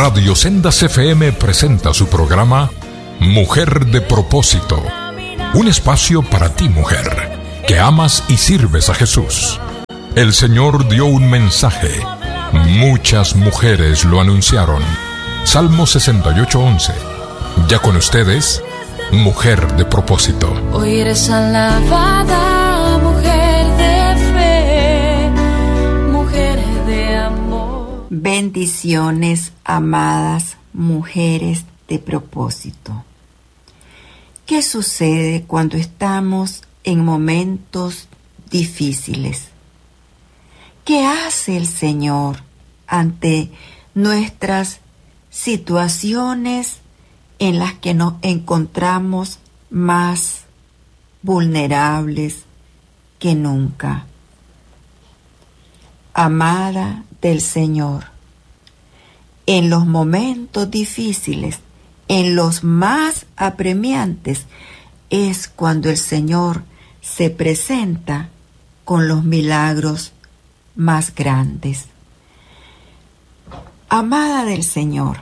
Radio Sendas FM presenta su programa Mujer de Propósito. Un espacio para ti, mujer, que amas y sirves a Jesús. El Señor dio un mensaje. Muchas mujeres lo anunciaron. Salmo 68:11. Ya con ustedes, Mujer de Propósito. Hoy eres alabada, mujer de fe, mujer de amor. Bendiciones, amadas mujeres de propósito. ¿Qué sucede cuando estamos en momentos difíciles? ¿Qué hace el Señor ante nuestras situaciones en las que nos encontramos más vulnerables que nunca? Amada del Señor, en los momentos difíciles, en los más apremiantes, es cuando el Señor se presenta con los milagros más grandes. Amada del Señor,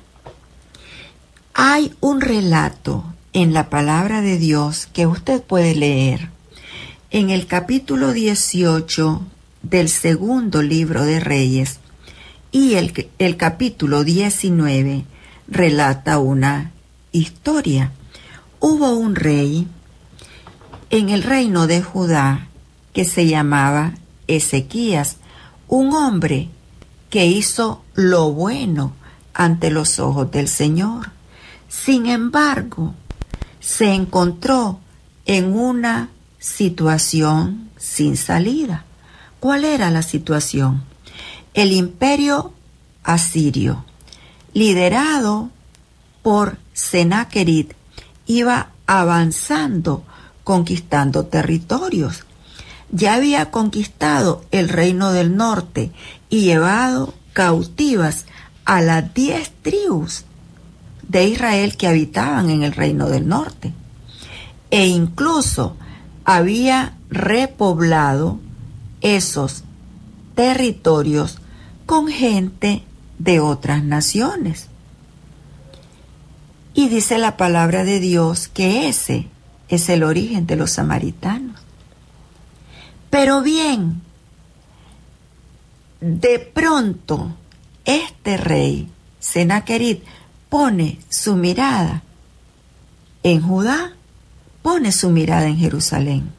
hay un relato en la palabra de Dios que usted puede leer en el capítulo 18 del segundo libro de Reyes, y el capítulo 19 relata una historia. Hubo un rey en el reino de Judá que se llamaba Ezequías, un hombre que hizo lo bueno ante los ojos del Señor. Sin embargo, se encontró en una situación sin salida. ¿Cuál era la situación? El imperio asirio, liderado por Sennacherib, iba avanzando, conquistando territorios. Ya había conquistado el reino del norte y llevado cautivas a las 10 tribus de Israel que habitaban en el reino del norte. E incluso había repoblado esos territorios con gente de otras naciones. Y dice la palabra de Dios que ese es el origen de los samaritanos. Pero bien, de pronto este rey, Sennacherib, pone su mirada en Judá, pone su mirada en Jerusalén.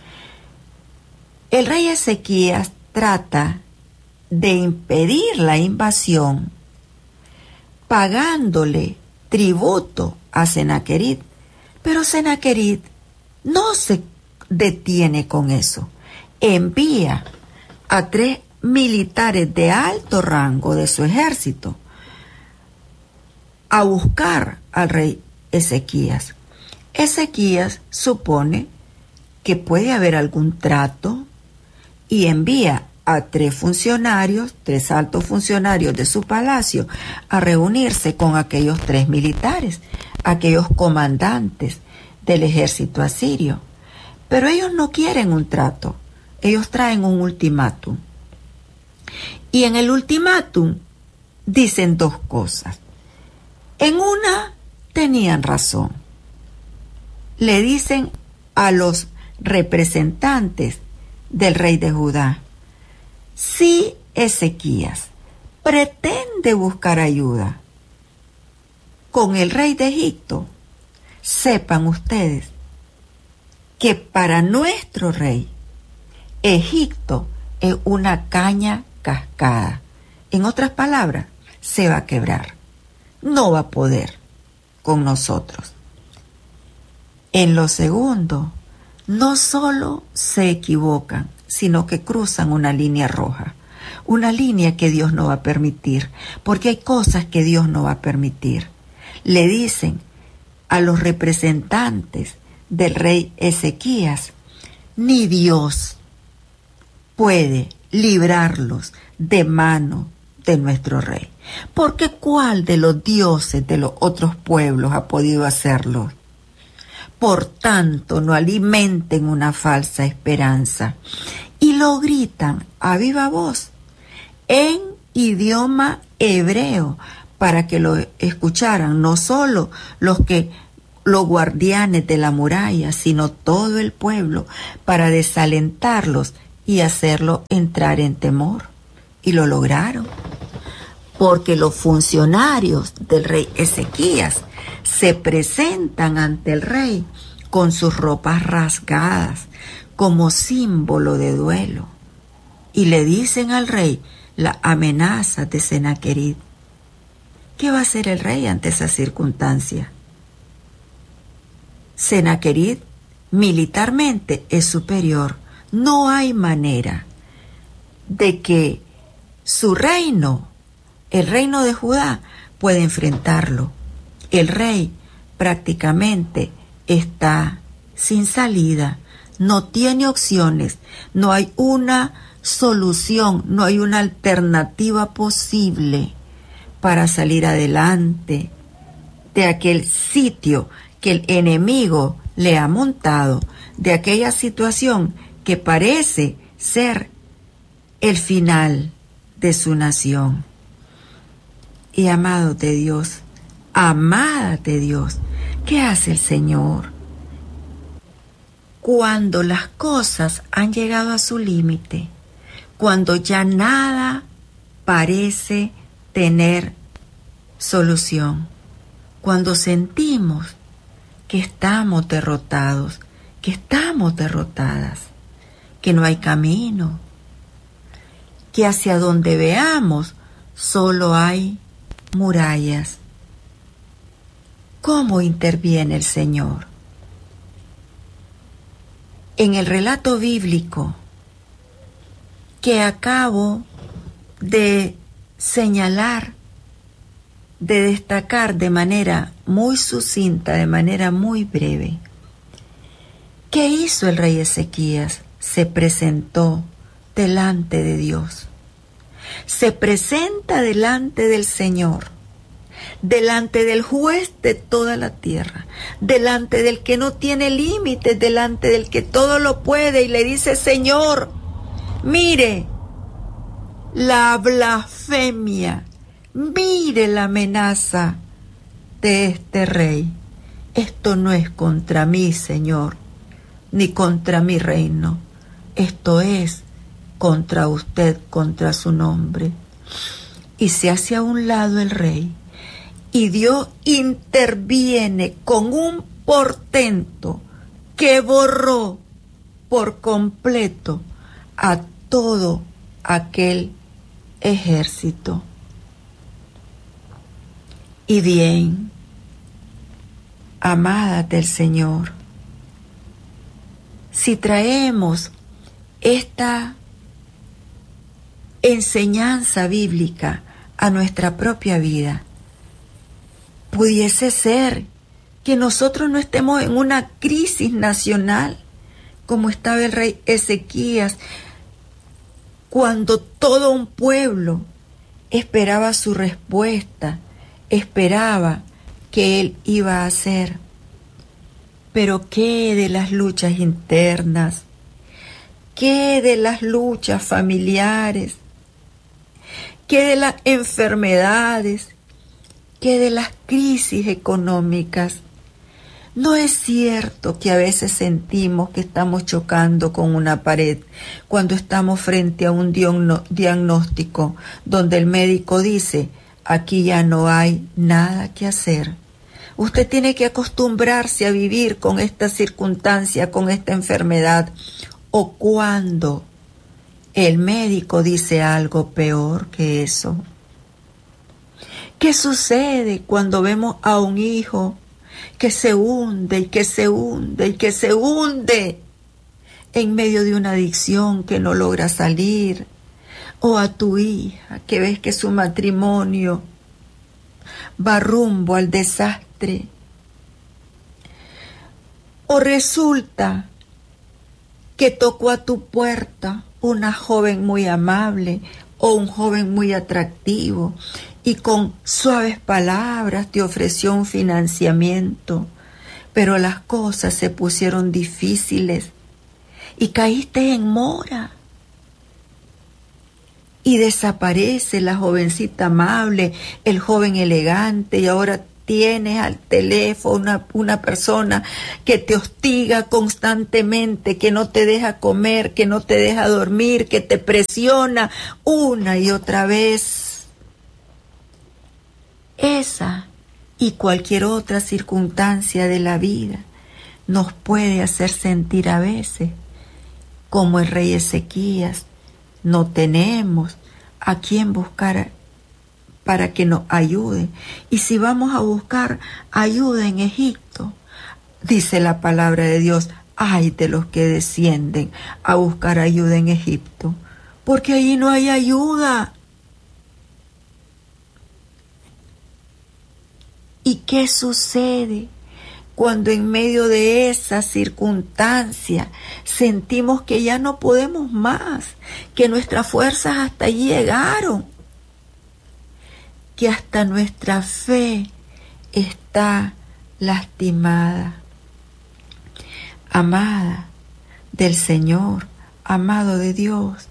El rey Ezequías trata de impedir la invasión pagándole tributo a Sennacherib, pero Sennacherib no se detiene con eso. Envía a 3 militares de alto rango de su ejército a buscar al rey Ezequías. Ezequías supone que puede haber algún trato y envía a 3 funcionarios, 3 altos funcionarios de su palacio, a reunirse con aquellos 3 militares, aquellos comandantes del ejército asirio. Pero ellos no quieren un trato, ellos traen un ultimátum. Y en el ultimátum dicen 2 cosas. En una tenían razón. Le dicen a los representantes del rey de Judá: si Ezequías pretende buscar ayuda con el rey de Egipto, sepan ustedes que para nuestro rey, Egipto es una caña cascada. En otras palabras, se va a quebrar. No va a poder con nosotros. En lo segundo, no solo se equivocan, sino que cruzan una línea roja, una línea que Dios no va a permitir, porque hay cosas que Dios no va a permitir. Le dicen a los representantes del rey Ezequías: ni Dios puede librarlos de mano de nuestro rey, porque ¿cuál de los dioses de los otros pueblos ha podido hacerlo? Por tanto, no alimenten una falsa esperanza. Y lo gritan a viva voz en idioma hebreo para que lo escucharan, no solo los guardianes de la muralla, sino todo el pueblo, para desalentarlos y hacerlo entrar en temor. Y lo lograron, porque los funcionarios del rey Ezequías se presentan ante el rey con sus ropas rasgadas como símbolo de duelo, y le dicen al rey la amenaza de Senaquerib. ¿Qué va a hacer el rey ante esa circunstancia? Senaquerib militarmente es superior. No hay manera de que su reino, el reino de Judá, pueda enfrentarlo. El rey prácticamente está sin salida, no tiene opciones, no hay una solución, no hay una alternativa posible para salir adelante de aquel sitio que el enemigo le ha montado, de aquella situación que parece ser el final de su nación. Y amados de Dios, amadas de Dios, ¿qué hace el Señor? Cuando las cosas han llegado a su límite, cuando ya nada parece tener solución, cuando sentimos que estamos derrotados, que estamos derrotadas, que no hay camino, que hacia donde veamos solo hay murallas. ¿Cómo interviene el Señor? En el relato bíblico que acabo de señalar, de destacar de manera muy sucinta, de manera muy breve, ¿qué hizo el rey Ezequías? Se presentó delante de Dios. Se presenta delante del Señor, delante del juez de toda la tierra, delante del que no tiene límites, delante del que todo lo puede, y le dice: Señor, mire la blasfemia, mire la amenaza de este rey. Esto no es contra mí, Señor, ni contra mi reino. Esto es contra usted, contra su nombre. Y se hace a un lado el rey, y Dios interviene con un portento que borró por completo a todo aquel ejército. Y bien, amadas del Señor, si traemos esta enseñanza bíblica a nuestra propia vida, pudiese ser que nosotros no estemos en una crisis nacional como estaba el rey Ezequías, cuando todo un pueblo esperaba su respuesta, esperaba que él iba a hacer. Pero ¿qué de las luchas internas? ¿Qué de las luchas familiares? ¿Qué de las enfermedades? ¿Qué de las crisis económicas? ¿No es cierto que a veces sentimos que estamos chocando con una pared cuando estamos frente a un diagnóstico donde el médico dice: aquí ya no hay nada que hacer? Usted tiene que acostumbrarse a vivir con esta circunstancia, con esta enfermedad. O cuando el médico dice algo peor que eso. ¿Qué sucede cuando vemos a un hijo que se hunde y que se hunde y que se hunde en medio de una adicción que no logra salir? O a tu hija que ves que su matrimonio va rumbo al desastre. O resulta que tocó a tu puerta una joven muy amable o un joven muy atractivo y con suaves palabras te ofreció un financiamiento, pero las cosas se pusieron difíciles y caíste en mora. y desaparece la jovencita amable, el joven elegante, y ahora tienes al teléfono una persona que te hostiga constantemente, que no te deja comer, que no te deja dormir, que te presiona una y otra vez. Esa y cualquier otra circunstancia de la vida nos puede hacer sentir a veces como el rey Ezequías. No tenemos a quien buscar para que nos ayude. Y si vamos a buscar ayuda en Egipto, dice la palabra de Dios, ay de los que descienden a buscar ayuda en Egipto, porque allí no hay ayuda. ¿Y qué sucede cuando en medio de esa circunstancia sentimos que ya no podemos más, que nuestras fuerzas hasta allí llegaron, que hasta nuestra fe está lastimada? Amada del Señor, amado de Dios,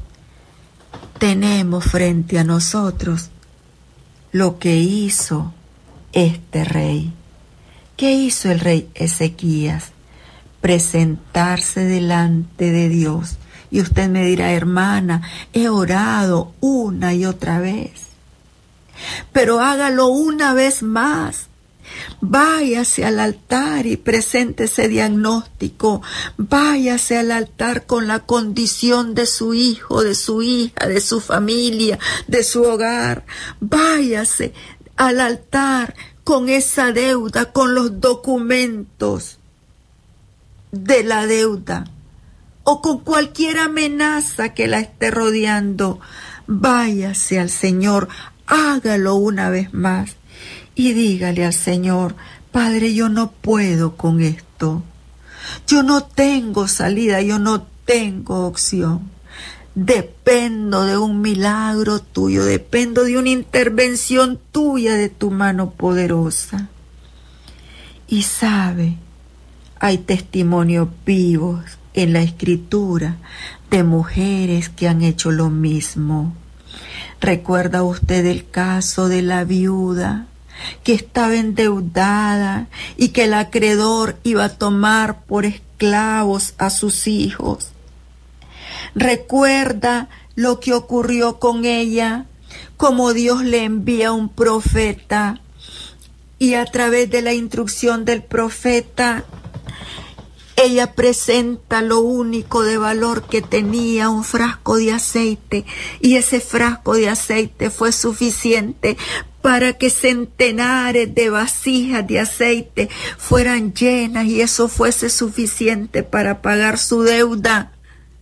tenemos frente a nosotros lo que hizo este rey. ¿Qué hizo el rey Ezequías? Presentarse delante de Dios. Y usted me dirá, hermana, he orado una y otra vez. Pero hágalo una vez más. Váyase al altar y presente ese diagnóstico. Váyase al altar con la condición de su hijo, de su hija, de su familia, de su hogar. Váyase al altar con esa deuda, con los documentos de la deuda o con cualquier amenaza que la esté rodeando. Váyase al Señor, hágalo una vez más y dígale al Señor, Padre, yo no puedo con esto, yo no tengo salida, yo no tengo opción. Dependo de un milagro tuyo, dependo de una intervención tuya, de tu mano poderosa. Y sabe, hay testimonios vivos en la Escritura de mujeres que han hecho lo mismo. ¿Recuerda usted el caso de la viuda que estaba endeudada y que el acreedor iba a tomar por esclavos a sus hijos? Recuerda lo que ocurrió con ella, como Dios le envía un profeta y a través de la instrucción del profeta ella presenta lo único de valor que tenía, un frasco de aceite, y ese frasco de aceite fue suficiente para que centenares de vasijas de aceite fueran llenas y eso fuese suficiente para pagar su deuda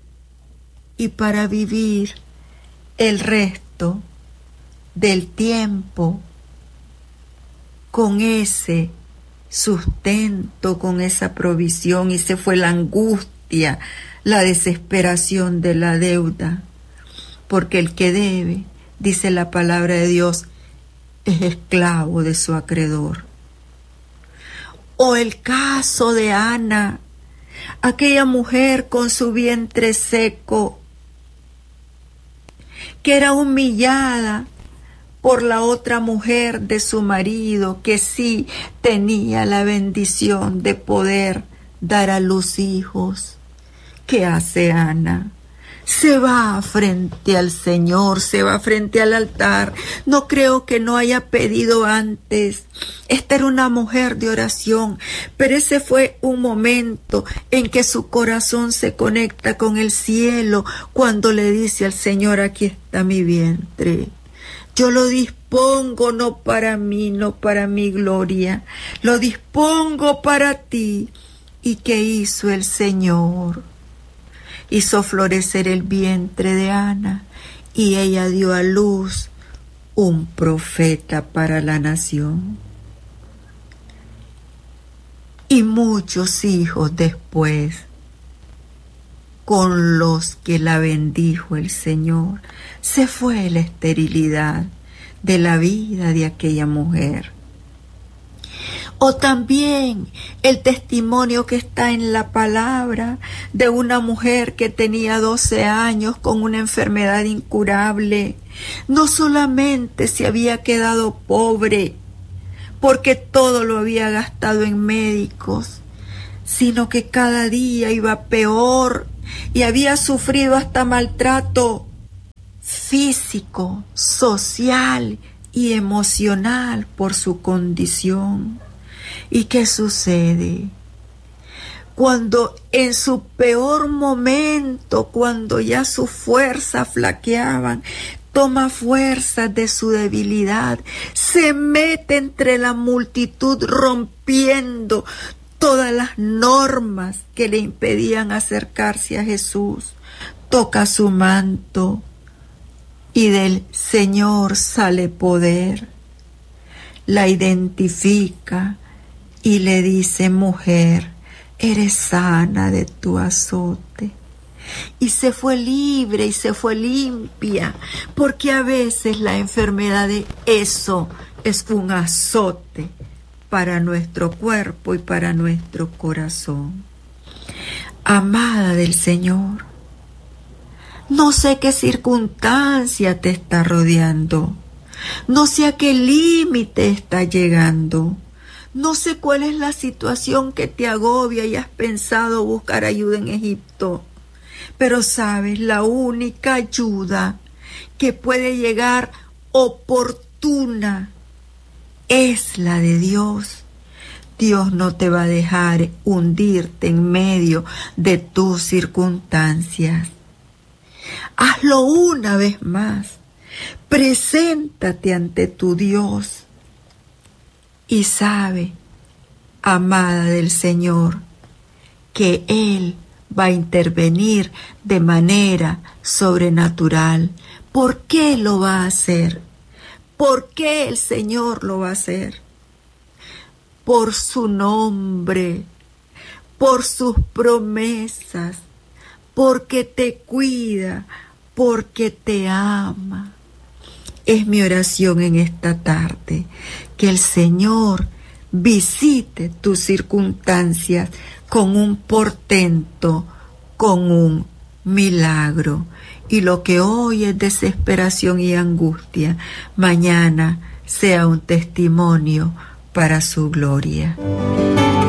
y para vivir el resto del tiempo con ese sustento, con esa provisión. Y se fue la angustia, la desesperación de la deuda, porque el que debe, dice la palabra de Dios, es esclavo de su acreedor. O el caso de Ana, aquella mujer con su vientre seco, que era humillada por la otra mujer de su marido, que sí tenía la bendición de poder dar a luz hijos. ¿Qué hace Ana? Se va frente al Señor, se va frente al altar. No creo que no haya pedido antes. Esta era una mujer de oración, pero ese fue un momento en que su corazón se conecta con el cielo, cuando le dice al Señor, aquí está mi vientre. Yo lo dispongo no para mí, no para mi gloria, lo dispongo para ti. ¿Y qué hizo el Señor? Hizo florecer el vientre de Ana y ella dio a luz un profeta para la nación. Y muchos hijos después, con los que la bendijo el Señor, se fue la esterilidad de la vida de aquella mujer. O también el testimonio que está en la palabra de una mujer que tenía 12 años con una enfermedad incurable. No solamente se había quedado pobre porque todo lo había gastado en médicos, sino que cada día iba peor y había sufrido hasta maltrato físico, social y emocional por su condición. ¿Y qué sucede? Cuando en su peor momento, cuando ya sus fuerzas flaqueaban, toma fuerzas de su debilidad, se mete entre la multitud rompiendo todas las normas que le impedían acercarse a Jesús. Toca su manto y del Señor sale poder. La identifica y le dice: mujer, eres sana de tu azote. Y se fue libre y se fue limpia, porque a veces la enfermedad de eso es un azote para nuestro cuerpo y para nuestro corazón. Amada del Señor, no sé qué circunstancia te está rodeando, no sé a qué límite está llegando, no sé cuál es la situación que te agobia y has pensado buscar ayuda en Egipto, pero sabes, la única ayuda que puede llegar oportuna es la de Dios. Dios no te va a dejar hundirte en medio de tus circunstancias. Hazlo una vez más. Preséntate ante tu Dios y sabe, amada del Señor, que Él va a intervenir de manera sobrenatural. ¿Por qué lo va a hacer? ¿Por qué el Señor lo va a hacer? Por su nombre, por sus promesas, porque te cuida, porque te ama. Es mi oración en esta tarde, que el Señor visite tus circunstancias con un portento, con un milagro. Y lo que hoy es desesperación y angustia, mañana sea un testimonio para su gloria.